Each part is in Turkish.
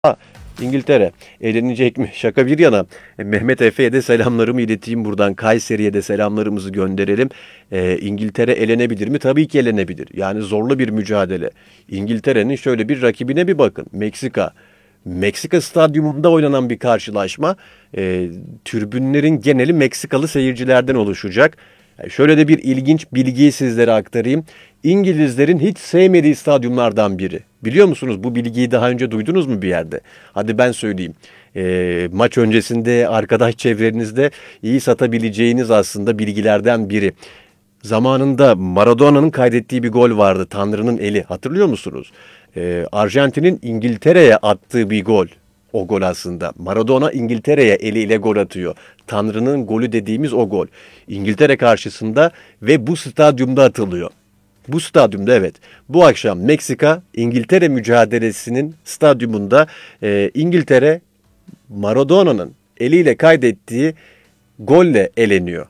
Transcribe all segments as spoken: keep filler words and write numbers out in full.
Ha, İngiltere elenecek mi? Şaka bir yana. e, Mehmet Efe'ye de selamlarımı ileteyim buradan. Kayseri'ye de selamlarımızı gönderelim. E, İngiltere elenebilir mi? Tabii ki elenebilir. Yani zorlu bir mücadele. İngiltere'nin şöyle bir rakibine bir bakın. Meksika. Meksika stadyumunda oynanan bir karşılaşma. E, Tribünlerin geneli Meksikalı seyircilerden oluşacak. E, Şöyle de bir ilginç bilgiyi sizlere aktarayım. İngilizlerin hiç sevmediği stadyumlardan biri. Biliyor musunuz, bu bilgiyi daha önce duydunuz mu bir yerde? Hadi ben söyleyeyim. E, maç öncesinde arkadaş çevrenizde iyi satabileceğiniz aslında bilgilerden biri. Zamanında Maradona'nın kaydettiği bir gol vardı. Tanrı'nın eli. Hatırlıyor musunuz? Ee, Arjantin'in İngiltere'ye attığı bir gol. O gol aslında. Maradona İngiltere'ye eliyle gol atıyor. Tanrı'nın golü dediğimiz o gol. İngiltere karşısında ve bu stadyumda atılıyor. Bu stadyumda, evet. Bu akşam Meksika İngiltere mücadelesinin stadyumunda e, İngiltere Maradona'nın eliyle kaydettiği golle eleniyor.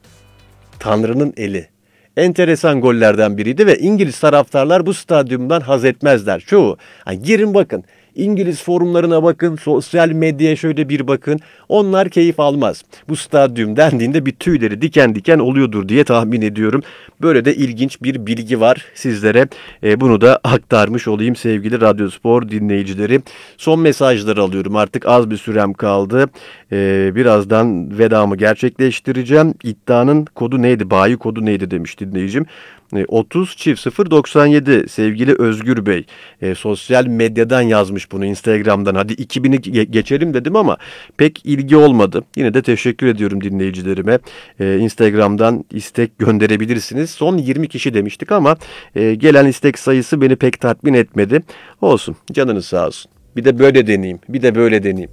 Tanrı'nın eli. Enteresan gollerden biriydi ve İngiliz taraftarlar bu stadyumdan haz etmezler. Çoğu. Hani girin bakın. İngiliz forumlarına bakın, sosyal medyaya şöyle bir bakın. Onlar keyif almaz. Bu stadyum dendiğinde bir tüyleri diken diken oluyordur diye tahmin ediyorum. Böyle de ilginç bir bilgi var sizlere. E, bunu da aktarmış olayım sevgili Radyospor dinleyicileri. Son mesajları alıyorum. Artık az bir sürem kaldı. E, birazdan vedamı gerçekleştireceğim. İddianın kodu neydi? Bayi kodu neydi demiş dinleyicim. E, otuz çift sıfır doksan yedi sevgili Özgür Bey. E, sosyal medyadan yazmış bunu, Instagram'dan. Hadi iki bini ge- geçelim dedim ama pek ilgi olmadı. Yine de teşekkür ediyorum dinleyicilerime. E, Instagram'dan istek gönderebilirsiniz. Son yirmi kişi demiştik ama e, gelen istek sayısı beni pek tatmin etmedi. Olsun, canınız sağ olsun. Bir de böyle deneyeyim. Bir de böyle deneyeyim.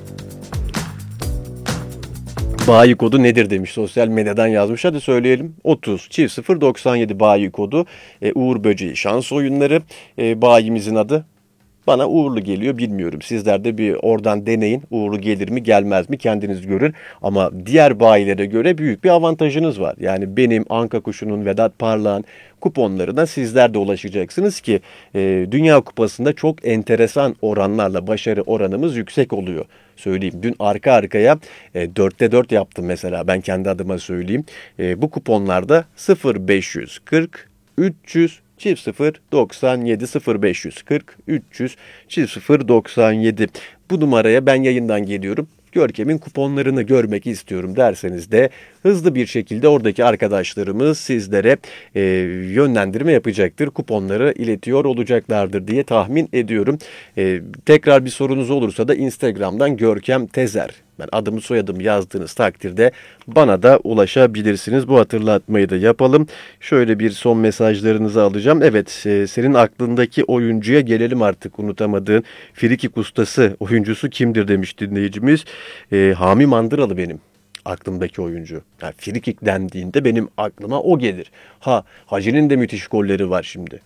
Bayi kodu nedir demiş, sosyal medyadan yazmış. Hadi söyleyelim. otuz çift sıfır doksan yedi bayi kodu. E, Uğur Böceği şans oyunları. E, bayimizin adı bana uğurlu geliyor, bilmiyorum. Sizler de bir oradan deneyin. Uğurlu gelir mi gelmez mi kendiniz görün. Ama diğer bayilere göre büyük bir avantajınız var. Yani benim, Anka Kuşu'nun, Vedat Parlak'ın kuponlarına sizler de ulaşacaksınız ki e, Dünya Kupası'nda çok enteresan oranlarla başarı oranımız yüksek oluyor. Söyleyeyim. Dün arka arkaya e, dörtte dört yaptım mesela, ben kendi adıma söyleyeyim. E, bu kuponlarda sıfır beş yüz kırk üç yüz çift sıfır doksan yedi sıfır beş yüz kırk üç yüz çift sıfır doksan yedi, bu numaraya ben yayından geliyorum. Görkem'in kuponlarını görmek istiyorum derseniz de hızlı bir şekilde oradaki arkadaşlarımız sizlere e, yönlendirme yapacaktır. Kuponları iletiyor olacaklardır diye tahmin ediyorum. E, tekrar bir sorunuz olursa da Instagram'dan Görkem Tezer, ben adımı soyadımı yazdığınız takdirde bana da ulaşabilirsiniz. Bu hatırlatmayı da yapalım. Şöyle bir son mesajlarınızı alacağım. Evet, e, senin aklındaki oyuncuya gelelim artık, unutamadığın frikik ustası oyuncusu kimdir demiş dinleyicimiz. E, Hami Mandıralı benim aklımdaki oyuncu. Yani frikik dendiğinde benim aklıma o gelir. Ha, Hacı'nın de müthiş golleri var şimdi.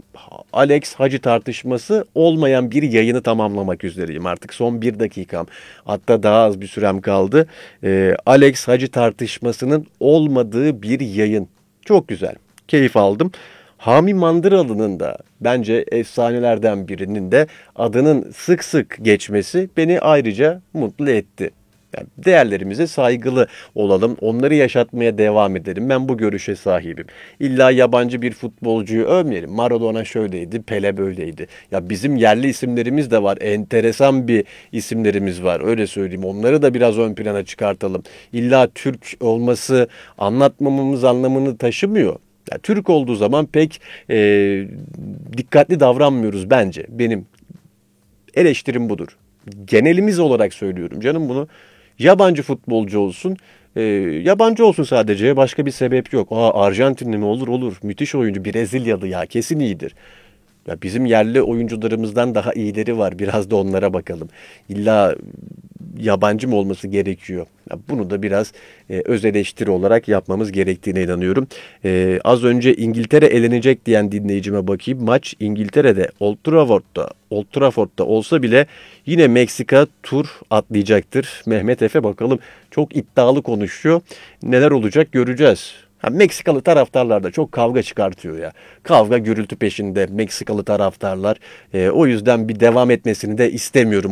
Alex Hacı tartışması olmayan bir yayını tamamlamak üzereyim. Artık son bir dakikam. Hatta daha az bir sürem kaldı. Ee, Alex Hacı tartışmasının olmadığı bir yayın. Çok güzel. Keyif aldım. Hami Mandıralı'nın da bence efsanelerden birinin de adının sık sık geçmesi beni ayrıca mutlu etti. Yani değerlerimize saygılı olalım, onları yaşatmaya devam edelim. Ben bu görüşe sahibim. İlla yabancı bir futbolcuyu övmeyelim. Maradona şöyleydi, Pele böyleydi. Ya bizim yerli isimlerimiz de var. Enteresan bir isimlerimiz var. Öyle söyleyeyim. Onları da biraz ön plana çıkartalım. İlla Türk olması anlatmamamız anlamını taşımıyor. Ya, Türk olduğu zaman pek e, dikkatli davranmıyoruz bence. Benim eleştirim budur. Genelimiz olarak söylüyorum canım bunu. Yabancı futbolcu olsun. E, yabancı olsun sadece. Başka bir sebep yok. Aa, Arjantinli mi olur? Olur. Müthiş oyuncu. Brezilyalı ya. Kesin iyidir. Ya bizim yerli oyuncularımızdan daha iyileri var. Biraz da onlara bakalım. İlla yabancı mı olması gerekiyor? Ya bunu da biraz e, öz eleştiri olarak yapmamız gerektiğine inanıyorum. E, az önce İngiltere elenecek diyen dinleyicime bakayım. Maç İngiltere'de, Old Trafford'da, Old Trafford'da olsa bile yine Meksika tur atlayacaktır. Mehmet Efe bakalım çok iddialı konuşuyor. Neler olacak göreceğiz. Ha, Meksikalı taraftarlar da çok kavga çıkartıyor ya. Kavga gürültü peşinde Meksikalı taraftarlar. E, o yüzden bir devam etmesini de istemiyorum.